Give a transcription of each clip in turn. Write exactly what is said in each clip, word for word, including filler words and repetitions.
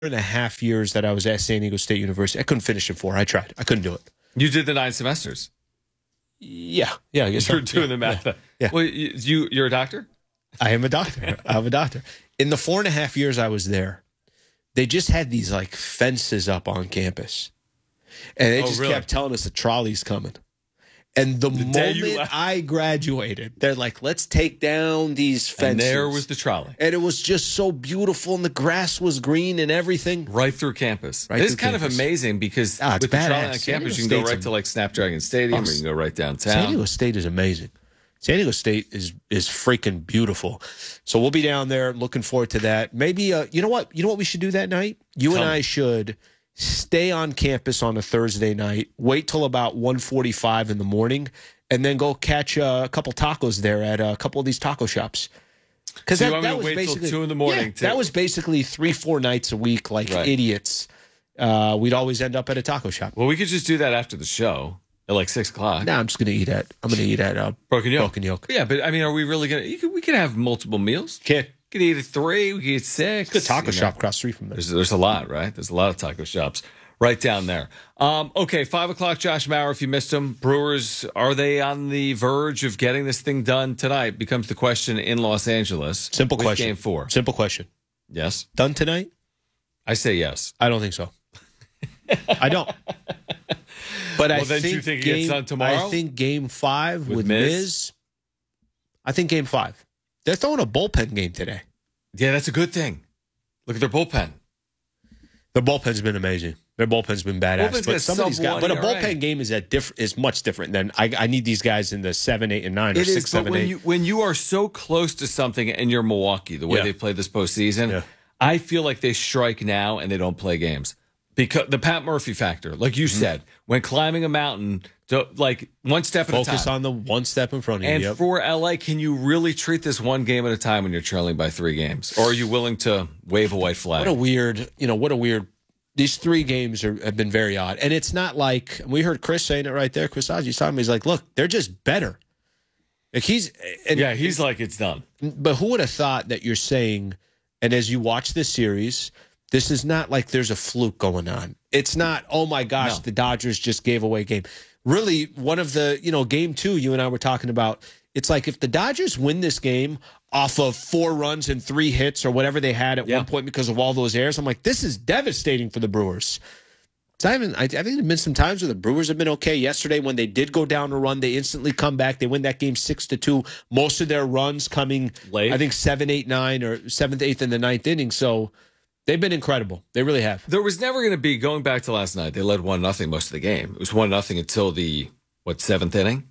and a half years that I was at San Diego State University, I couldn't finish in four. I tried. I couldn't do it. You did the nine semesters. Yeah. Yeah. I guess You're so. doing yeah, the math. Yeah. yeah. Well, you, you, you're a doctor? I am a doctor. I'm a doctor. In the four and a half years I was there, they just had these like fences up on campus. And they Oh, just really? kept telling us the trolley's coming. And the, The day you moment left. I graduated, they're like, let's take down these fences. And there was the trolley. And it was just so beautiful, and the grass was green and everything. Right through campus. Right It's through kind campus. of amazing because Ah, it's with the trolley badass. on San campus, Diego you can go State's right a- to like Snapdragon Stadium, or you can go right downtown. San Diego State is amazing. San Diego State is is freaking beautiful. So we'll be down there. Looking forward to that. Maybe uh, you know what? You know what we should do that night? You Tell and me. I should stay on campus on a Thursday night. Wait till about one forty-five in the morning, and then go catch uh, a couple tacos there at a couple of these taco shops. Because So you want me to wait till two in the morning Yeah, to- that was basically three, four nights a week, like Right. idiots. Uh, we'd always end up at a taco shop. Well, we could just do that after the show at like six o'clock. Nah, I'm just gonna eat at. I'm gonna eat at uh, Broken Yolk. Broken Yolk. Yeah, but I mean, are we really going to? You could, we could have multiple meals. Kid, We could eat at three. We could eat six. good taco you know. shop across the street from there. There's, there's a lot, right? There's a lot of taco shops right down there. Um, okay, five o'clock, Josh Maurer, if you missed him. Brewers, are they on the verge of getting this thing done tonight? Becomes the question in Los Angeles. Simple with question. Game four. Simple question. Yes? Done tonight? I say yes. I don't think so. I don't. But I Well, then do think you think it game, gets done tomorrow? I think game five With with, Miz? Miz? I think game five. They're throwing a bullpen game today. Yeah, that's a good thing. Look at their bullpen. Their bullpen's been amazing. Their bullpen's been badass. Bullpen's but got some of these sub guys, one but a E R A. bullpen game is at diff, is much different than I, I need these guys in the seven, eight, and nine, or It six, is, but seven, when eight. you when you are so close to something and you're Milwaukee, the way Yeah. they've played this postseason, Yeah. I feel like they strike now and they don't play games because the Pat Murphy factor, like you Mm-hmm. said, when climbing a mountain, to, like one step at a Focus time. on the one step in front of you. And Yep. for L A, can you really treat this one game at a time when you're trailing by three games, or are you willing to wave a white flag? What a weird, you know, what a weird. These three games are, have been very odd, and it's not like we heard Chris saying it right there. Chris Ozzy's talking. He's like, "Look, they're just better." Like he's, and, yeah, he's like it's done. But who would have thought that you're saying? And as you watch this series, this is not like there's a fluke going on. It's not. Oh my gosh, No. the Dodgers just gave away a game. Really, one of the you know game two. You and I were talking about. It's like if the Dodgers win this game off of four runs and three hits or whatever they had at Yeah. one point because of all those errors, I'm like, this is devastating for the Brewers. So I haven't. I, I think there've been some times where the Brewers have been okay. Yesterday, when they did go down a run, they instantly come back. They win that game six to two. Most of their runs coming Late. I think seven, eight, nine, or seventh, eighth, in the ninth inning. So they've been incredible. They really have. There was never going to be going back to last night. They led one nothing most of the game. It was one nothing until the what seventh inning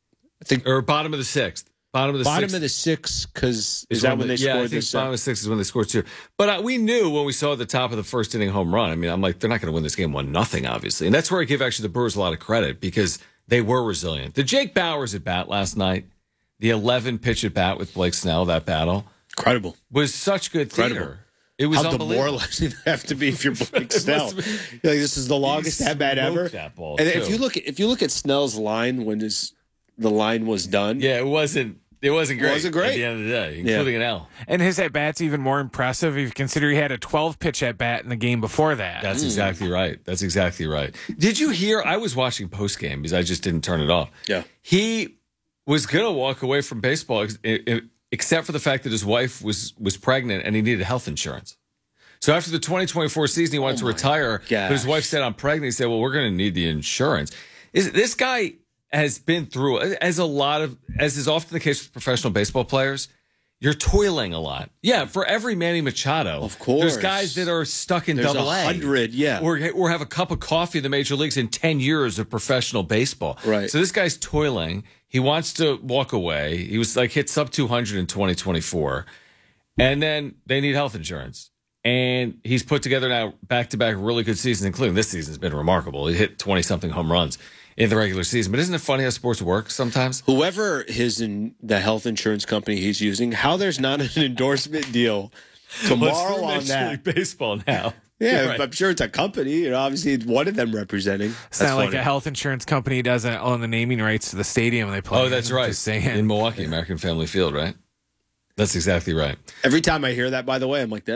I think or bottom of the sixth. Bottom of the bottom sixth. of the six because is is that when they yeah, I scored think this? bottom of the sixth is when they scored two. But uh, we knew when we saw the top of the first inning home run. I mean, I'm like, they're not going to win this game one nothing, obviously, and that's where I give actually the Brewers a lot of credit because they were resilient. The Jake Bauers at bat last night, the eleven pitch at bat with Blake Snell, that battle Incredible. was such good theater. Incredible. It was How unbelievable. demoralizing it have to be if you're Blake Snell. must You're have like, this is the longest He at bat ever. smoked that ball, and if too. you look at if you look at Snell's line when his the line was done, Yeah, it wasn't. It wasn't great. wasn't great. At the end of the day, including an L. And his at bat's even more impressive if you consider he had a twelve pitch at bat in the game before that. That's exactly right. That's exactly right. Did you hear? I was watching post game because I just didn't turn it off. Yeah. He was gonna walk away from baseball ex- e- except for the fact that his wife was was pregnant and he needed health insurance. So after the twenty twenty-four season, he wanted to retire. But his gosh. wife said, "I'm pregnant." He said, "Well, we're going to need the insurance." Is this guy has been through as a lot of as is often the case with professional baseball players. You're toiling a lot. Yeah, for every Manny Machado, Of course. there's guys that are stuck in There's double a A. hundred, yeah. Or, or have a cup of coffee in the major leagues in ten years of professional baseball. Right. So this guy's toiling. He wants to walk away. He was like hit sub two hundred in twenty twenty-four. And then they need health insurance. And he's put together now back-to-back really good seasons, including this season has been remarkable. He hit twenty-something home runs in the regular season. But isn't it funny how sports work sometimes? Whoever his in the health insurance company he's using, how there's not an endorsement deal tomorrow Well, on it's for that. Major League Baseball now. Yeah, You're right. I'm sure it's a company. You know, obviously it's one of them representing. It's not like a health insurance company doesn't own the naming rights to the stadium they play. Oh, that's in. right. Just saying. In Milwaukee, American Family Field, right? That's exactly right. Every time I hear that, by the way, I'm like, that's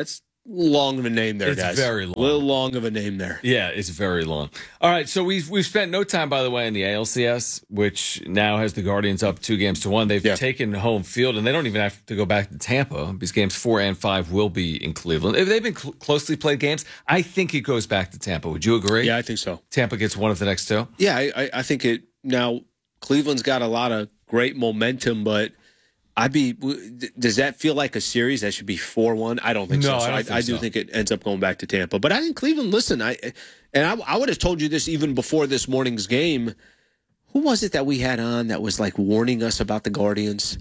long of a name there, It's guys. very long. A little long of a name there. Yeah, it's very long. All right, so we've we've spent no time, by the way, in the A L C S, which now has the Guardians up two games to one. They've Yeah. taken home field, and they don't even have to go back to Tampa because games four and five will be in Cleveland. If they've been cl- closely played games, I think it goes back to Tampa. Would you agree? Yeah, I think so. Tampa gets one of the next two. Yeah, I, I, I think it. Now, Cleveland's got a lot of great momentum, but I'd be. Does that feel like a series that should be four one? I don't think No, so. so I don't I, think I do so. think it ends up going back to Tampa. But I think Cleveland. Listen, I and I, I would have told you this even before this morning's game. Who was it that we had on that was like warning us about the Guardians?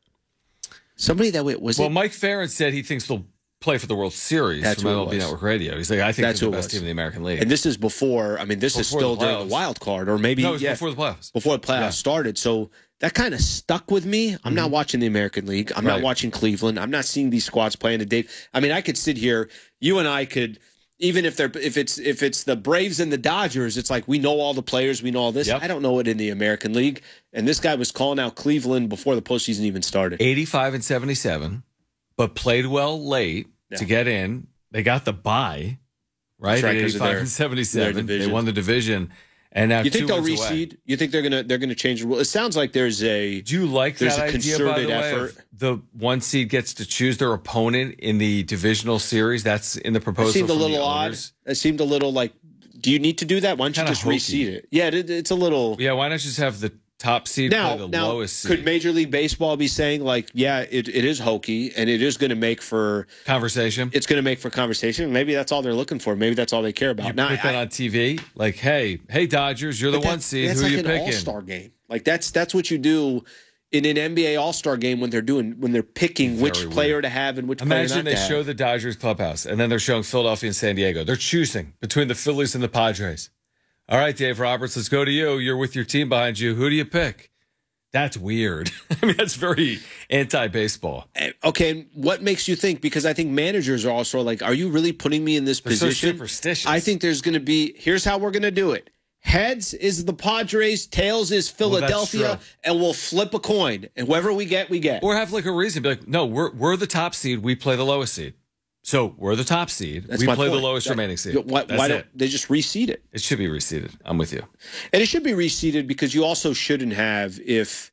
Somebody that was Well, it? Mike Farron said he thinks they'll play for the World Series That's from who it M L B was. Network Radio. He's like, I think That's they're who the it best was. team in the American League. And this is before. I mean, this is Before still the during the playoffs. wild card, or maybe no, it was yeah, before the playoffs. before the playoffs Yeah. started. So that kind of stuck with me. I'm not watching the American League. I'm Right. not watching Cleveland. I'm not seeing these squads playing a date. I mean, I could sit here. You and I could, even if they're if it's if it's the Braves and the Dodgers, it's like we know all the players, we know all this. Yep. I don't know it in the American League. And this guy was calling out Cleveland before the postseason even started. eighty-five and seventy-seven, but played well late Yeah. to get in. They got the bye, right? That's right, At 'cause of eighty-five their- and seventy-seven. their They division. won the division, and now You think two they'll wins away. reseed? You think they're gonna they're gonna change the rule? It sounds like there's a Do you like There's that a idea, by concerted the way? effort. Of the one seed gets to choose their opponent in the divisional series. That's in the It proposal. seemed a from the little odd. owners. It seemed a little like, do you need to do that? Why don't you Kinda just hokey. reseed it? Yeah, it, it's a little. Yeah, why not just have the top seed Now, play the now lowest seed? could Major League Baseball be saying like, yeah, it, it is hokey and it is going to make for Conversation. it's going to make for conversation. Maybe that's all they're looking for. Maybe that's all they care about. You Now, put that I- on T V, like, hey, hey, Dodgers, you're the but that- one seed. That's Who like you an picking? All-Star game. Like that's that's what you do in an N B A All-Star game when they're doing when they're picking which Very player weird. to have and which player Imagine not they to have. show the Dodgers clubhouse, and then they're showing Philadelphia and San Diego. They're choosing between the Phillies and the Padres. All right, Dave Roberts, let's go to you. You're with your team behind you. Who do you pick? That's weird. I mean, that's very anti-baseball. Eh, Okay, and what makes you think? Because I think managers are also like, are you really putting me in this They're so position? superstitious. I think there's going to be, here's how we're going to do it. Heads is the Padres, tails is Philadelphia, true. and we'll flip a coin. And whoever we get, we get. Or have like a reason. Be like, no, we're we're the top seed. We play the lowest seed. So we're the top seed. That's we my play point. the lowest That- remaining seed. Why, That's why it. don't they just reseed it? It should be reseeded. I'm with you. And it should be reseeded because you also shouldn't have if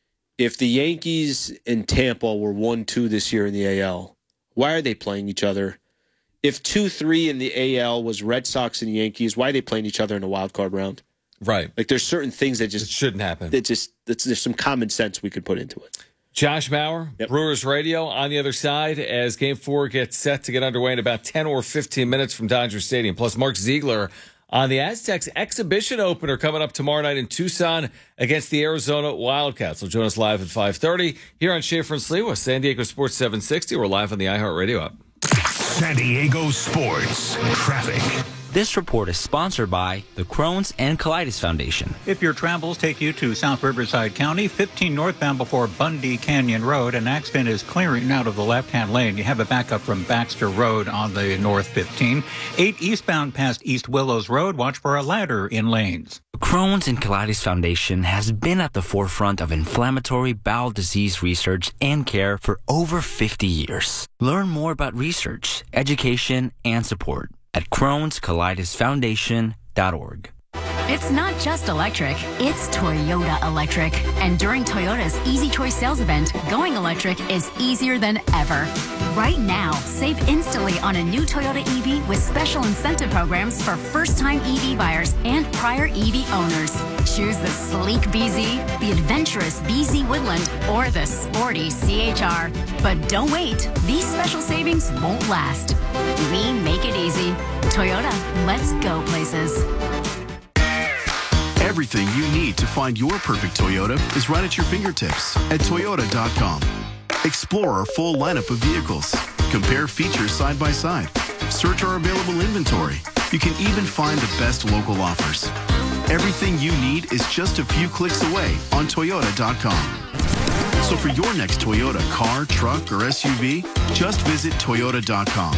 if the Yankees and Tampa were one two this year in the A L. Why are they playing each other? If two three in the A L was Red Sox and Yankees, why are they playing each other in a wild card round? Right. Like there's certain things that It just shouldn't happen. that just that's, there's some common sense we could put into it. Josh Mauer, Yep. Brewers Radio on the other side as game four gets set to get underway in about ten or fifteen minutes from Dodger Stadium. Plus, Mark Ziegler on the Aztecs exhibition opener coming up tomorrow night in Tucson against the Arizona Wildcats. Will join us live at five thirty here on Schaefer and Sliwa, San Diego Sports seven sixty. We're live on the iHeartRadio app. San Diego Sports Traffic. This report is sponsored by the Crohn's and Colitis Foundation. If your travels take you to South Riverside County, fifteen northbound before Bundy Canyon Road, an accident is clearing out of the left-hand lane. You have a backup from Baxter Road on the North fifteen. eight eastbound past East Willows Road. Watch for a ladder in lanes. The Crohn's and Colitis Foundation has been at the forefront of inflammatory bowel disease research and care for over fifty years. Learn more about research, education, and support at crohns colitis foundation dot org. It's not just electric, it's Toyota electric. And during Toyota's Easy Choice sales event, going electric is easier than ever. Right now, save instantly on a new Toyota E V with special incentive programs for first-time E V buyers and prior E V owners. Choose the sleek B Z, the adventurous B Z Woodland, or the sporty C H R. But don't wait, these special savings won't last. We make it easy. Toyota, let's go places. Everything you need to find your perfect Toyota is right at your fingertips at Toyota dot com. Explore our full lineup of vehicles. Compare features side by side. Search our available inventory. You can even find the best local offers. Everything you need is just a few clicks away on Toyota dot com. So for your next Toyota car, truck, or S U V, just visit Toyota dot com.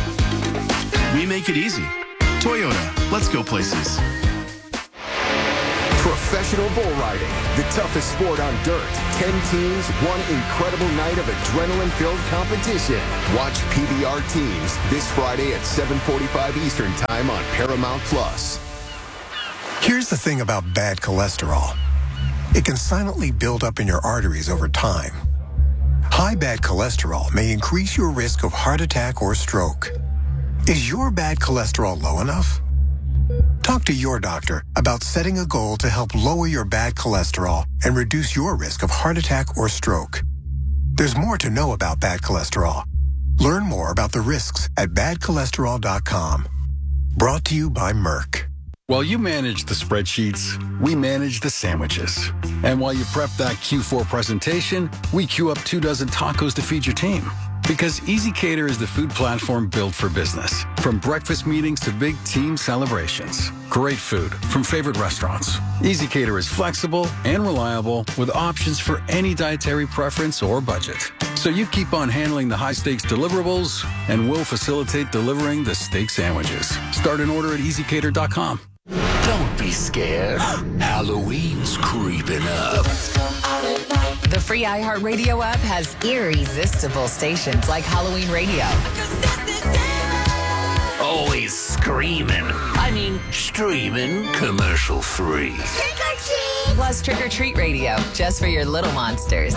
We make it easy. Toyota, let's go places. Professional bull riding, the toughest sport on dirt. Ten teams, one incredible night of adrenaline-filled competition. Watch P B R Teams this Friday at seven forty-five Eastern Time on Paramount Plus. Here's the thing about bad cholesterol. It can silently build up in your arteries over time. High bad cholesterol may increase your risk of heart attack or stroke. Is your bad cholesterol low enough? Talk to your doctor about setting a goal to help lower your bad cholesterol and reduce your risk of heart attack or stroke. There's more to know about bad cholesterol. Learn more about the risks at bad cholesterol dot com. Brought to you by Merck. While you manage the spreadsheets, we manage the sandwiches. And while you prep that Q four presentation, we queue up two dozen tacos to feed your team. Because EasyCater is the food platform built for business. From breakfast meetings to big team celebrations. Great food from favorite restaurants. EasyCater is flexible and reliable with options for any dietary preference or budget. So you keep on handling the high-stakes deliverables, and we'll facilitate delivering the steak sandwiches. Start an order at easy cater dot com. Don't be scared. Halloween's creeping up. The free iHeartRadio app has irresistible stations like Halloween Radio. Always screaming. I mean, streaming commercial free. Trick or treat! Plus Trick or Treat Radio, just for your little monsters.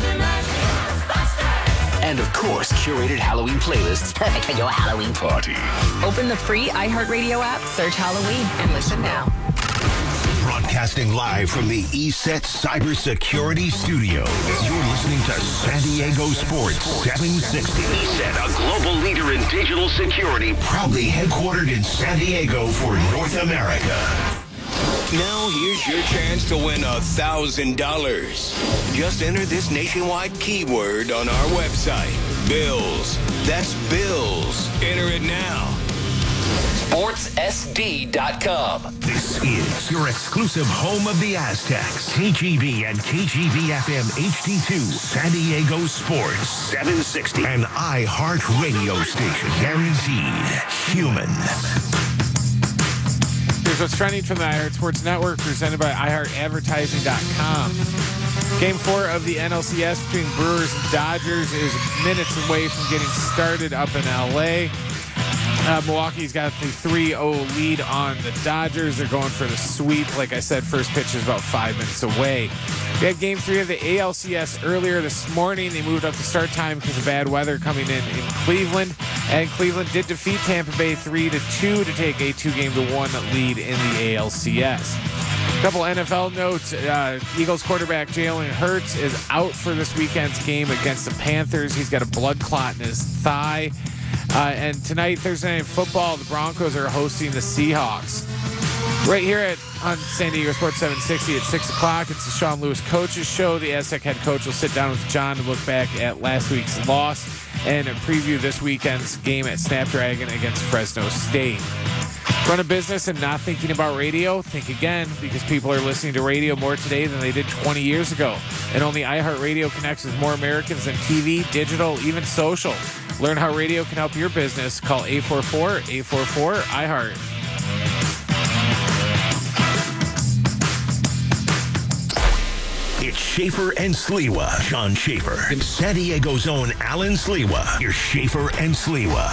And of course, curated Halloween playlists perfect for your Halloween party. Open the free iHeartRadio app, search Halloween, and listen now. Broadcasting live from the E S E T Cybersecurity Studios. You're listening to San Diego Sports seven sixty. E S E T, a global leader in digital security, Proudly headquartered in San Diego for North America. Now here's your chance to win a thousand dollars. Just enter this nationwide keyword on our website. Bills. That's bills. Enter it now. sports S D dot com. This is your exclusive home of the Aztecs. K G B and K G B F M H D two, San Diego Sports seven sixty. An iHeart radio station. Guaranteed human. Here's what's trending from the iHeart Sports Network, presented by i heart advertising dot com. Game four of the N L C S between Brewers and Dodgers is minutes away from getting started up in L A. Uh, Milwaukee's got the three oh lead on the Dodgers. They're going for the sweep. Like I said, first pitch is about five minutes away. We had game three of the A L C S earlier this morning. They moved up the start time because of bad weather coming in in Cleveland. And Cleveland did defeat Tampa Bay three to two to take a two-game to one lead in the A L C S. A couple N F L notes. Uh, Eagles quarterback Jalen Hurts is out for this weekend's game against the Panthers. He's got a blood clot in his thigh. Uh, and tonight, Thursday Night Football, the Broncos are hosting the Seahawks. Right here at on San Diego Sports seven sixty at six o'clock, it's the Sean Lewis Coaches Show. The Aztec head coach will sit down with John to look back at last week's loss and preview this weekend's game at Snapdragon against Fresno State. Run a business and not thinking about radio? Think again, because people are listening to radio more today than they did twenty years ago. And only iHeartRadio connects with more Americans than T V, digital, even social. Learn how radio can help your business. Call eight four four, eight four four, I heart. It's Schaefer and Sliwa. John Schaefer and San Diego's own Alan Sliwa. Here's Schaefer and Sliwa.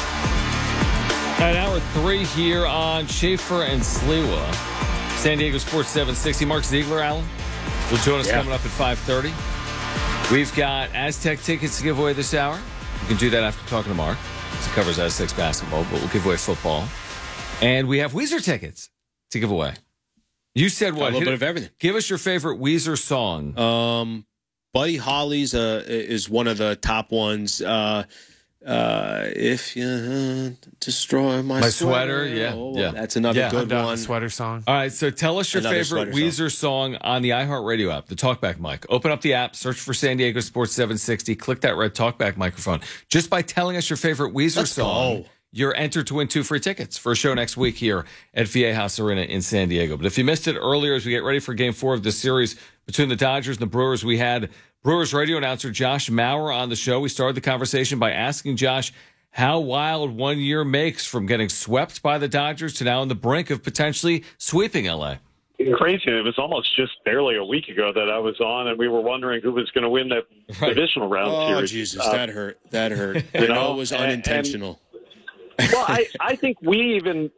At hour three here on Schaefer and Sliwa. San Diego Sports seven sixty. Mark Ziegler, Alan, will join us yeah. coming up at five thirty. We've got Aztec tickets to give away this hour. You can do that after talking to Mark. It covers Aztecs basketball, but we'll give away football. And we have Weezer tickets to give away. You said what? A little Hit bit of everything. Give us your favorite Weezer song. Um, Buddy Holly's uh, is one of the top ones. Uh, uh, if you uh, destroy my, my sweater, sweater yeah, oh, yeah, that's another yeah. good one. Sweater song. All right, so tell us your another favorite Weezer song. song on the iHeartRadio app, the Talkback mic. Open up the app, search for San Diego Sports seven sixty, click that red Talkback microphone. Just by telling us your favorite Weezer Let's song, go. You're entered to win two free tickets for a show next week here at V A House Arena in San Diego. But if you missed it earlier, as we get ready for game four of this series between the Dodgers and the Brewers, we had Brewers radio announcer Josh Mauer on the show. We started the conversation by asking Josh how wild one year makes from getting swept by the Dodgers to now on the brink of potentially sweeping L A. crazy. It was almost just barely a week ago that I was on, and we were wondering who was going to win that Right. divisional round Oh, series. Jesus, Uh, that hurt. That hurt. you I know know, it was and- unintentional. Well, I, I think we even